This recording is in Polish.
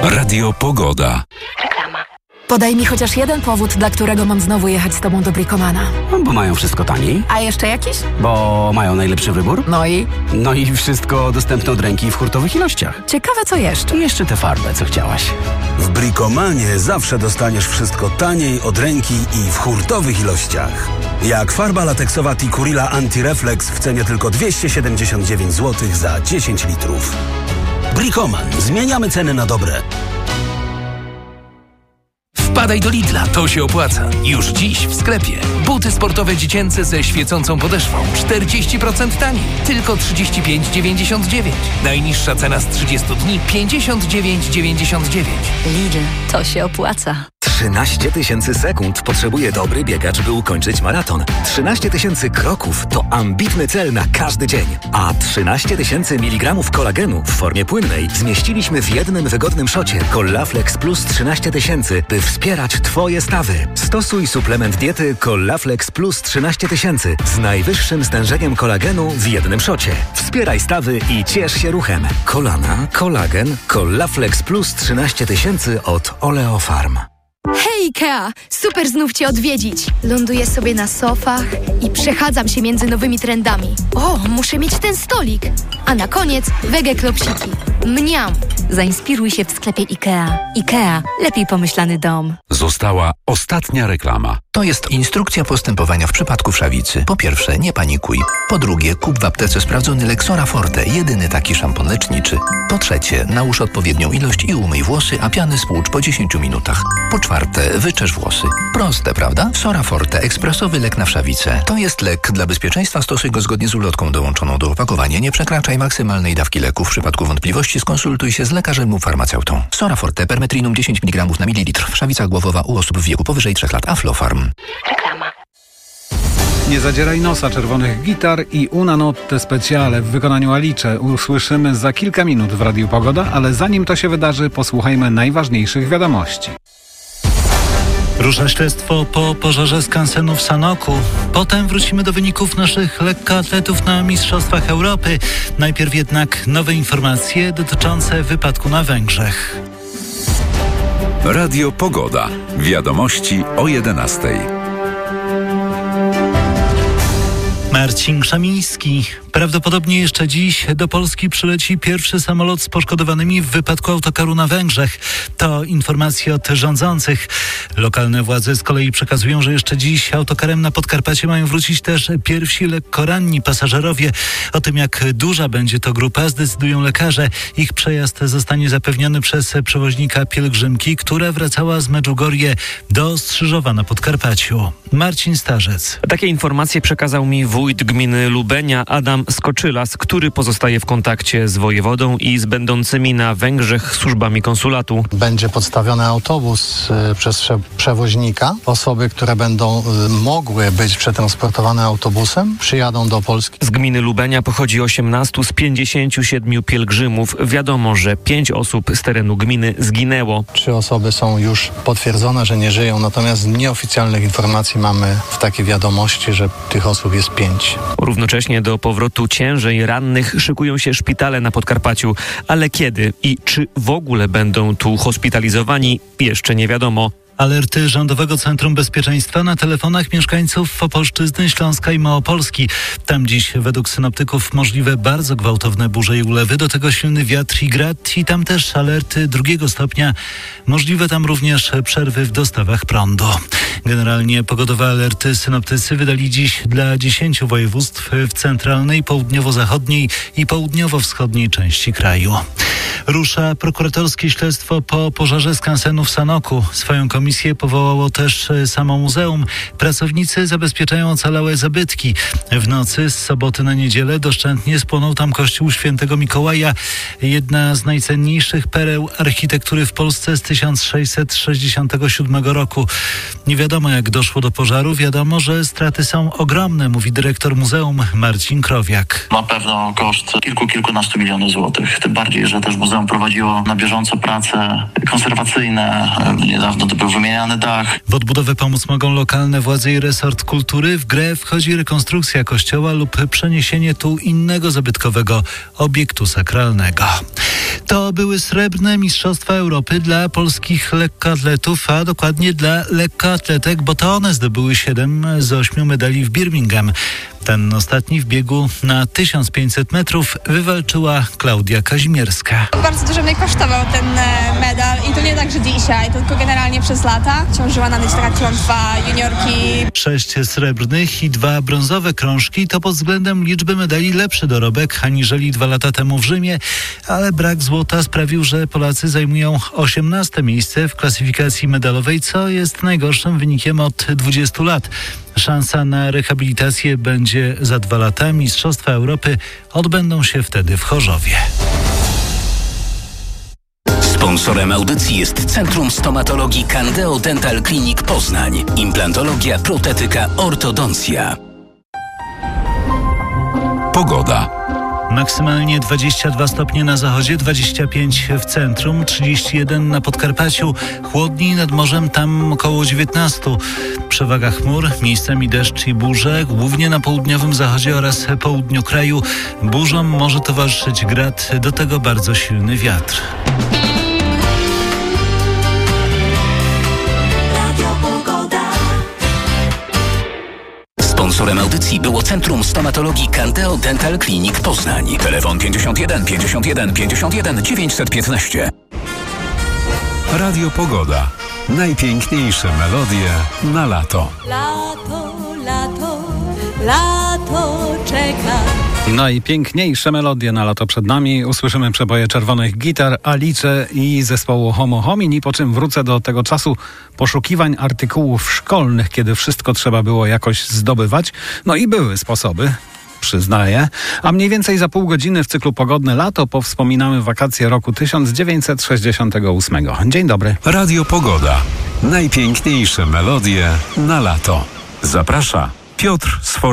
Radio Pogoda. Reklama. Podaj mi chociaż jeden powód, dla którego mam znowu jechać z tobą do Bricomana. Bo mają wszystko taniej. A jeszcze jakiś? Bo mają najlepszy wybór. No i wszystko dostępne od ręki w hurtowych ilościach. Ciekawe co jeszcze. I jeszcze tę farbę, co chciałaś. W Bricomanie zawsze dostaniesz wszystko taniej, od ręki i w hurtowych ilościach. Jak farba lateksowa Tikurila Anti-Reflex w cenie tylko 279 zł za 10 litrów. Bricoman. Zmieniamy ceny na dobre. Wpadaj do Lidla, to się opłaca. Już dziś w sklepie. Buty sportowe dziecięce ze świecącą podeszwą. 40% taniej. Tylko 35,99. Najniższa cena z 30 dni 59,99. Lidl, to się opłaca. 13 000 sekund potrzebuje dobry biegacz, by ukończyć maraton. 13 000 kroków to ambitny cel na każdy dzień. A 13 000 mg kolagenu w formie płynnej zmieściliśmy w jednym wygodnym szocie Collaflex Plus 13 000, by wspierać Twoje stawy. Stosuj suplement diety Collaflex Plus 13 000 z najwyższym stężeniem kolagenu w jednym szocie. Wspieraj stawy i ciesz się ruchem. Kolana, kolagen, Collaflex Plus 13 000 od Oleofarm. Hej Ikea! Super znów Cię odwiedzić. Ląduję sobie na sofach i przechadzam się między nowymi trendami. O, muszę mieć ten stolik. A na koniec wege klopsiki. Mniam! Zainspiruj się w sklepie Ikea. Ikea. Lepiej pomyślany dom. Została ostatnia reklama. To jest instrukcja postępowania w przypadku wszawicy. Po pierwsze, nie panikuj. Po drugie, kup w aptece sprawdzony Lexora Forte, jedyny taki szampon leczniczy. Po trzecie, nałóż odpowiednią ilość i umyj włosy, a piany spłucz po 10 minutach. Po czwarte, wyczesz włosy. Proste, prawda? Sora Forte, ekspresowy lek na wszawicę. To jest lek. Dla bezpieczeństwa stosuj go zgodnie z ulotką dołączoną do opakowania. Nie przekraczaj maksymalnej dawki leku. W przypadku wątpliwości skonsultuj się z lekarzem lub farmaceutą. Sora Forte, permetrinum 10 mg na mililitr. Wszawica głowowa u osób w wieku powyżej 3 lat. Aflofarm. Reklama. Nie zadzieraj nosa czerwonych gitar i Una Notte Speciale w wykonaniu Alice usłyszymy za kilka minut w Radiu Pogoda, ale zanim to się wydarzy, posłuchajmy najważniejszych wiadomości. Rusza śledztwo po pożarze skansenu w Sanoku. Potem wrócimy do wyników naszych lekkoatletów na Mistrzostwach Europy. Najpierw jednak nowe informacje dotyczące wypadku na Węgrzech. Radio Pogoda. Wiadomości o 11:00. Marcin Krzemiński. Prawdopodobnie jeszcze dziś do Polski przyleci pierwszy samolot z poszkodowanymi w wypadku autokaru na Węgrzech. To informacje od rządzących. Lokalne władze z kolei przekazują, że jeszcze dziś autokarem na Podkarpacie mają wrócić też pierwsi lekko ranni pasażerowie. O tym, jak duża będzie to grupa, zdecydują lekarze. Ich przejazd zostanie zapewniony przez przewoźnika pielgrzymki, która wracała z Medjugorje do Strzyżowa na Podkarpaciu. Marcin Starzec. Takie informacje przekazał mi wójt gminy Lubenia Adam Skoczylas, który pozostaje w kontakcie z wojewodą i z będącymi na Węgrzech służbami konsulatu. Będzie podstawiony autobus przez przewoźnika. Osoby, które będą mogły być przetransportowane autobusem, przyjadą do Polski. Z gminy Lubenia pochodzi 18 z 57 pielgrzymów. Wiadomo, że 5 osób z terenu gminy zginęło. 3 osoby są już potwierdzone, że nie żyją, natomiast z nieoficjalnych informacji mamy w takiej wiadomości, że tych osób jest 5. Równocześnie do powrotu ciężej rannych szykują się szpitale na Podkarpaciu. Ale kiedy i czy w ogóle będą tu hospitalizowani, jeszcze nie wiadomo. Alerty Rządowego Centrum Bezpieczeństwa na telefonach mieszkańców Opolszczyzny, Śląska i Małopolski. Tam dziś według synoptyków możliwe bardzo gwałtowne burze i ulewy, do tego silny wiatr i grad i tam też alerty 2 stopnia. Możliwe tam również przerwy w dostawach prądu. Generalnie pogodowe alerty synoptycy wydali dziś dla 10 województw w centralnej, południowo-zachodniej i południowo-wschodniej części kraju. Rusza prokuratorskie śledztwo po pożarze skansenu w Sanoku. Swoją komisję powołało też samo muzeum. Pracownicy zabezpieczają ocalałe zabytki. W nocy z soboty na niedzielę doszczętnie spłonął tam kościół Świętego Mikołaja. Jedna z najcenniejszych pereł architektury w Polsce z 1667 roku. Nie wiadomo, jak doszło do pożaru. Wiadomo, że straty są ogromne, mówi dyrektor muzeum Marcin Krowiak. Na pewno koszt kilkunastu milionów złotych. Tym bardziej, że też muzeum muzeum prowadziło na bieżąco prace konserwacyjne. Niedawno to był wymieniany dach. W odbudowę pomóc mogą lokalne władze i resort kultury. W grę wchodzi rekonstrukcja kościoła lub przeniesienie tu innego zabytkowego obiektu sakralnego. To były srebrne Mistrzostwa Europy dla polskich lekkoatletów, a dokładnie dla lekkoatletek, bo to one zdobyły 7 z 8 medali w Birmingham. Ten ostatni w biegu na 1500 metrów wywalczyła Klaudia Kazimierska. Bardzo dużo mnie kosztował ten medal i to nie tak, że dzisiaj, tylko generalnie przez lata. Ciążyła na mnie taka klątwa juniorki. 6 srebrnych i 2 brązowe krążki to pod względem liczby medali lepszy dorobek aniżeli 2 lata temu w Rzymie, ale brak złota sprawił, że Polacy zajmują 18 miejsce w klasyfikacji medalowej, co jest najgorszym wynikiem od 20 lat. Szansa na rehabilitację będzie za 2 lata. Mistrzostwa Europy odbędą się wtedy w Chorzowie. Sponsorem audycji jest Centrum Stomatologii Candeo Dental Clinic Poznań. Implantologia, protetyka, ortodoncja. Pogoda. Maksymalnie 22 stopnie na zachodzie, 25 w centrum, 31 na Podkarpaciu, chłodniej nad morzem, tam około 19. Przewaga chmur, miejscami deszcz i burze, głównie na południowym zachodzie oraz południu kraju. Burzom może towarzyszyć grad, do tego bardzo silny wiatr. Sponsorem audycji było Centrum Stomatologii Candeo Dental Clinic Poznań. Telefon 51 51 51 915. Radio Pogoda. Najpiękniejsze melodie na lato. Lato, lato, lato czeka. Najpiękniejsze melodie na lato przed nami. Usłyszymy przeboje czerwonych gitar, Alice i zespołu Homo Homini, po czym wrócę do tego czasu poszukiwań artykułów szkolnych, kiedy wszystko trzeba było jakoś zdobywać. No i były sposoby, przyznaję. A mniej więcej za pół godziny w cyklu Pogodne Lato powspominamy wakacje roku 1968. Dzień dobry. Radio Pogoda. Najpiękniejsze melodie na lato. Zaprasza Piotr Sfor.